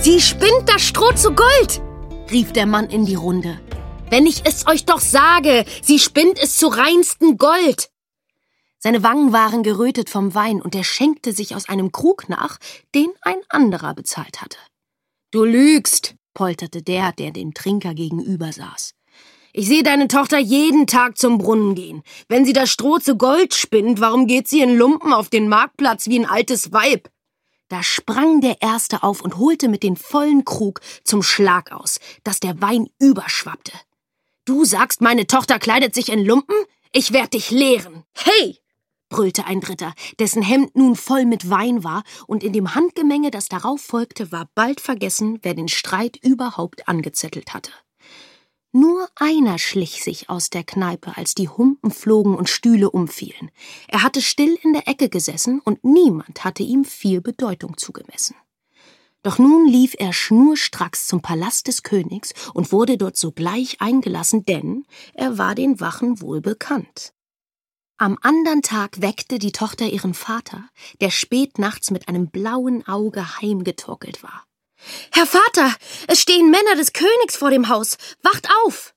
Sie spinnt das Stroh zu Gold, rief der Mann in die Runde. Wenn ich es euch doch sage, sie spinnt es zu reinstem Gold. Seine Wangen waren gerötet vom Wein und er schenkte sich aus einem Krug nach, den ein anderer bezahlt hatte. »Du lügst«, polterte der dem Trinker gegenüber saß. »Ich sehe deine Tochter jeden Tag zum Brunnen gehen. Wenn sie das Stroh zu Gold spinnt, warum geht sie in Lumpen auf den Marktplatz wie ein altes Weib?« Da sprang der Erste auf und holte mit den vollen Krug zum Schlag aus, dass der Wein überschwappte. »Du sagst, meine Tochter kleidet sich in Lumpen? Ich werd dich lehren!« »Hey!« brüllte ein Dritter, dessen Hemd nun voll mit Wein war, und in dem Handgemenge, das darauf folgte, war bald vergessen, wer den Streit überhaupt angezettelt hatte. Nur einer schlich sich aus der Kneipe, als die Humpen flogen und Stühle umfielen. Er hatte still in der Ecke gesessen, und niemand hatte ihm viel Bedeutung zugemessen. Doch nun lief er schnurstracks zum Palast des Königs und wurde dort sogleich eingelassen, denn er war den Wachen wohl bekannt. Am andern Tag weckte die Tochter ihren Vater, der spät nachts mit einem blauen Auge heimgetorkelt war. »Herr Vater, es stehen Männer des Königs vor dem Haus. Wacht auf!«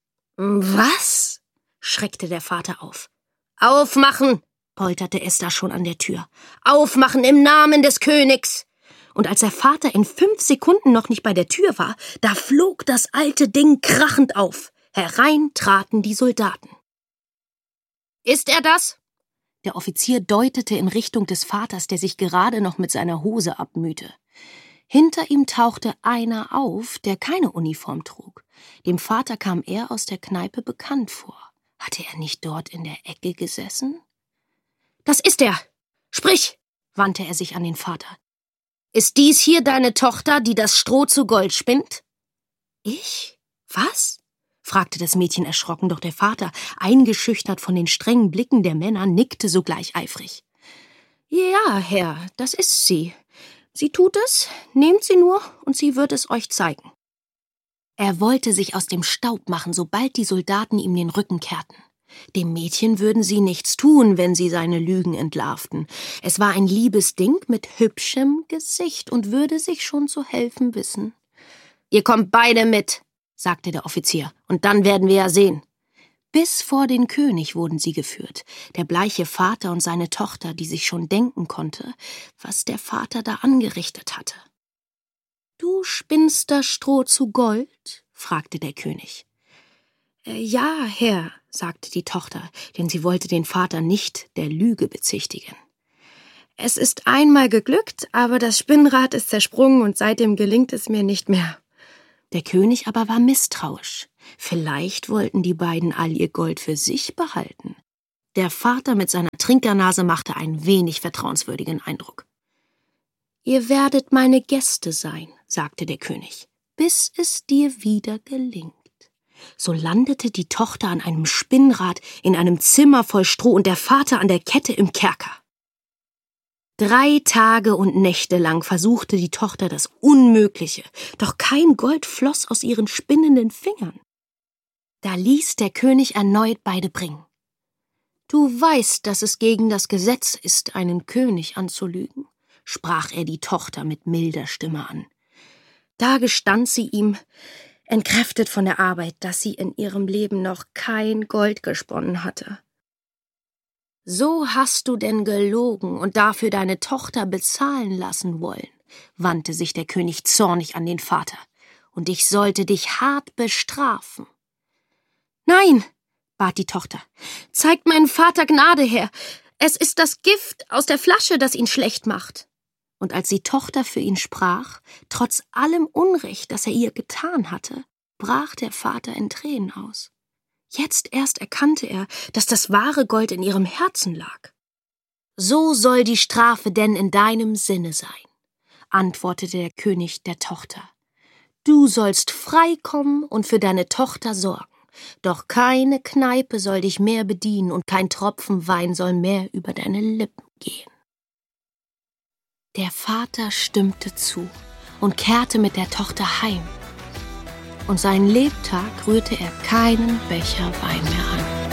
»Was?« schreckte der Vater auf. »Aufmachen!« polterte Esther schon an der Tür. »Aufmachen im Namen des Königs!« Und als der Vater in 5 Sekunden noch nicht bei der Tür war, da flog das alte Ding krachend auf. Herein traten die Soldaten. »Ist er das?« Der Offizier deutete in Richtung des Vaters, der sich gerade noch mit seiner Hose abmühte. Hinter ihm tauchte einer auf, der keine Uniform trug. Dem Vater kam er aus der Kneipe bekannt vor. Hatte er nicht dort in der Ecke gesessen? »Das ist er! Sprich!« wandte er sich an den Vater. »Ist dies hier deine Tochter, die das Stroh zu Gold spinnt?« »Ich? Was?« fragte das Mädchen erschrocken, doch der Vater, eingeschüchtert von den strengen Blicken der Männer, nickte sogleich eifrig. »Ja, Herr, das ist sie. Sie tut es, nehmt sie nur, und sie wird es euch zeigen.« Er wollte sich aus dem Staub machen, sobald die Soldaten ihm den Rücken kehrten. Dem Mädchen würden sie nichts tun, wenn sie seine Lügen entlarvten. Es war ein liebes Ding mit hübschem Gesicht und würde sich schon zu helfen wissen. »Ihr kommt beide mit«, sagte der Offizier, »und dann werden wir ja sehen.« Bis vor den König wurden sie geführt, der bleiche Vater und seine Tochter, die sich schon denken konnte, was der Vater da angerichtet hatte. »Du spinnst das Stroh zu Gold?« fragte der König. »Ja, Herr«, sagte die Tochter, denn sie wollte den Vater nicht der Lüge bezichtigen. »Es ist einmal geglückt, aber das Spinnrad ist zersprungen und seitdem gelingt es mir nicht mehr.« Der König aber war misstrauisch. Vielleicht wollten die beiden all ihr Gold für sich behalten. Der Vater mit seiner Trinkernase machte einen wenig vertrauenswürdigen Eindruck. »Ihr werdet meine Gäste sein«, sagte der König, »bis es dir wieder gelingt.« So landete die Tochter an einem Spinnrad in einem Zimmer voll Stroh und der Vater an der Kette im Kerker. 3 Tage und Nächte lang versuchte die Tochter das Unmögliche, doch kein Gold floss aus ihren spinnenden Fingern. Da ließ der König erneut beide bringen. »Du weißt, dass es gegen das Gesetz ist, einen König anzulügen«, sprach er die Tochter mit milder Stimme an. Da gestand sie ihm, entkräftet von der Arbeit, dass sie in ihrem Leben noch kein Gold gesponnen hatte. »So hast du denn gelogen und dafür deine Tochter bezahlen lassen wollen«, wandte sich der König zornig an den Vater, »und ich sollte dich hart bestrafen.« »Nein«, bat die Tochter, »zeigt meinem Vater Gnade her. Es ist das Gift aus der Flasche, das ihn schlecht macht.« Und als die Tochter für ihn sprach, trotz allem Unrecht, das er ihr getan hatte, brach der Vater in Tränen aus. Jetzt erst erkannte er, dass das wahre Gold in ihrem Herzen lag. »So soll die Strafe denn in deinem Sinne sein«, antwortete der König der Tochter. »Du sollst frei kommen und für deine Tochter sorgen, doch keine Kneipe soll dich mehr bedienen und kein Tropfen Wein soll mehr über deine Lippen gehen.« Der Vater stimmte zu und kehrte mit der Tochter heim. Und seinen Lebtag rührte er keinen Becher Wein mehr an.